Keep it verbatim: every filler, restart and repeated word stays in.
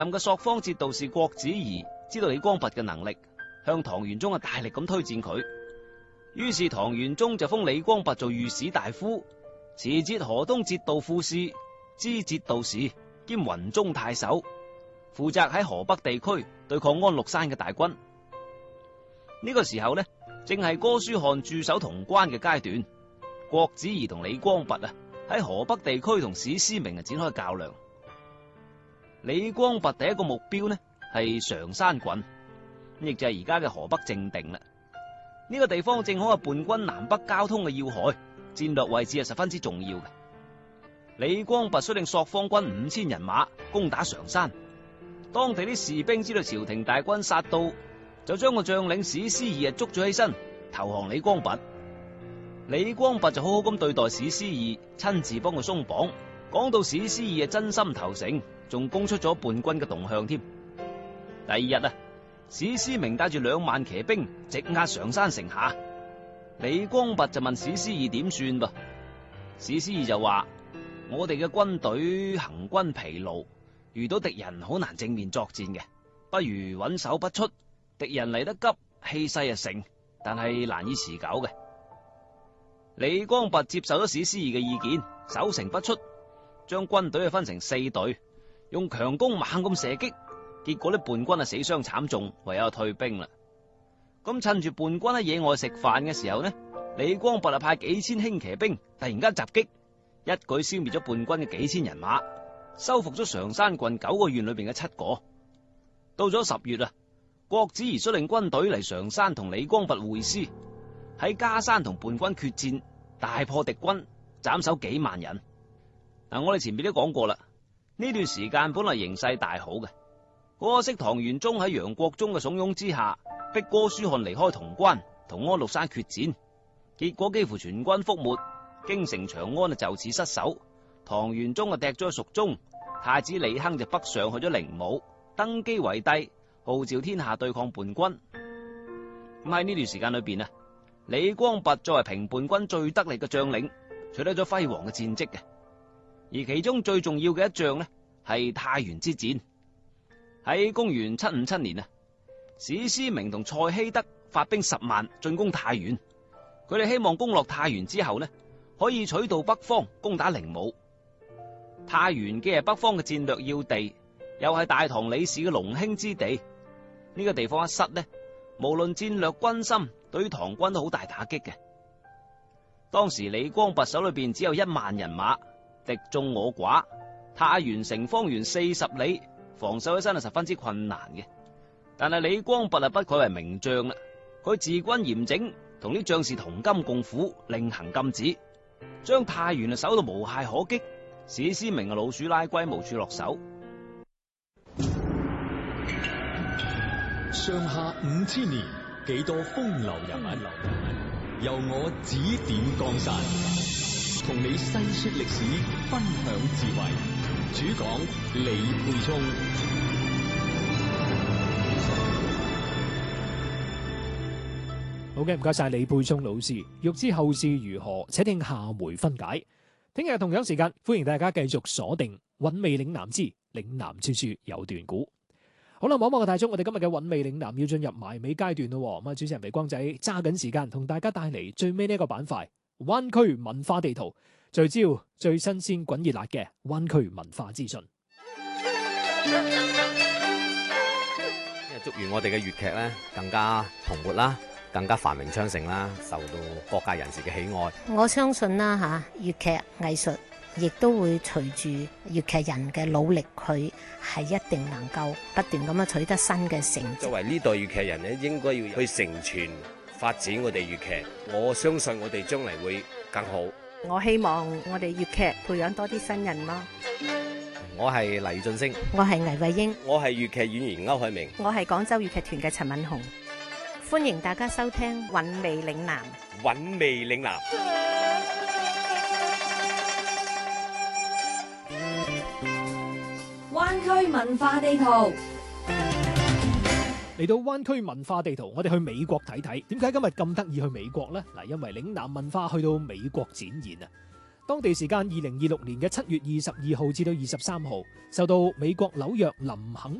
任嘅朔方節度使郭子儀知道李光弼嘅能力，向唐玄宗啊大力咁推薦佢。於是唐玄宗就封李光弼做御史大夫、持節河東節度副使、知節度使兼雲中太守，負責喺河北地區對抗安祿山嘅大軍。呢個時候呢，正係哥舒翰駐守潼關嘅階段。郭子儀同李光弼啊喺河北地區同史思明啊展開較量。李光弼第一個目標呢係常山郡，亦就係而家嘅河北正定啦。呢個地方正好係叛軍南北交通嘅要害，戰略位置係十分之重要嘅。李光弼率領朔方軍五千人馬攻打常山，當地啲士兵知道朝廷大軍殺到，就將個將領史思義捉咗起身投降李光弼。李光弼就好好咁對待史思義，親自幫佢鬆綁，講到史思義係真心投誠，仲供出咗叛軍嘅動向添。第二日啊，史思明帶住兩萬騎兵直壓常山城下，李光弼就問史思義點算噃？史思義就話：我哋嘅軍隊行軍疲勞，遇到敵人好難正面作戰嘅，不如穩守不出。敵人嚟得急，氣勢啊盛，但係難以持久嘅。李光弼接受咗史思義嘅意見，守城不出，將軍隊啊分成四隊，用強弓猛咁射擊，結果啲叛軍啊死傷慘重，唯有退兵啦。咁趁住叛軍喺野外食飯嘅時候呢，李光弼啊派幾千輕騎兵突然間襲擊，一舉消滅咗叛軍嘅幾千人馬，收復咗常山郡九個縣裏邊嘅七個。到咗十月啊，郭子儀率領軍隊嚟常山同李光弼會師，喺加山同叛軍決戰，大破敵軍，斬首幾萬人。嗱，我哋前面都講過啦，呢段時間本來形勢大好嘅，可惜唐玄宗喺楊國忠嘅慫恿之下，逼哥舒翰離開潼關同安祿山決戰，結果幾乎全軍覆沒，京城長安啊就此失守。唐玄宗啊趯咗去蜀中，太子李亨就北上去咗靈武，登基為帝，號召天下對抗叛軍。咁喺呢段時間裏邊啊，李光弼作為平叛軍最得力嘅將領，取得咗輝煌嘅戰績嘅。而其中最重要嘅一仗呢，係太原之戰。喺公元七五七年啊，史思明同蔡希德發兵十萬進攻太原，佢哋希望攻落太原之後呢，可以取道北方攻打靈武。太原既係北方嘅戰略要地，又係大唐李氏嘅龍興之地，呢、這個地方一失呢，無論戰略軍心，對於唐軍都好大打擊嘅。當時李光弼手裏邊只有一萬人馬，敵眾我寡，太原城方圓四十里，防守起身係十分之困難嘅。但係李光弼啊不愧為名將啦，佢治軍嚴整，同啲將士同甘共苦，另行禁止，將太原啊守到無懈可擊。史思明啊老鼠拉龜，無處落手。 上下五千年，幾多風流人物，由我指點江山，同你細說歷史，分享智慧。主講李沛聰。 好嘅，唔該晒李沛聰老師。欲知後事如何，且聽下回分解。聽日同樣時間，歡迎大家繼續鎖定韻味嶺南之嶺南處處有段古。好啦，望一望個大鐘，我哋今日嘅韻味嶺南要進入埋尾階段咯。咁啊，主持人微光仔揸緊時間同大家帶嚟最尾呢一個板塊——灣區文化地圖，聚焦最新鮮滾熱辣嘅灣區文化資訊。 祝願我哋嘅粵劇咧更加蓬勃啦，更加繁榮昌盛啦，受到各界人士嘅喜愛。 我相信啦嚇，粵劇藝術亦都會隨住粵劇人嘅努力，佢係一定能夠不斷咁樣取得新嘅成績。 作為呢代粵劇人咧，應該要去承傳發展我哋粵劇。我相信我哋將來會更好。 我希望我哋粵劇培養多啲新人咯。 我係黎俊升， 我係倪慧英， 我係粵劇演員歐海明， 我係廣州粵劇團嘅陳敏紅。 歡迎大家收聽《韻味嶺南》。 韻味嶺南。 灣區文化地圖。 嚟到灣區文化地圖，我哋去美國睇睇。點解今日咁得意去美國呢？嗱，因為嶺南文化去到美國展現啊！ 當地時間二零二六年嘅七月二十二號至到二十三號，受到美國紐約林肯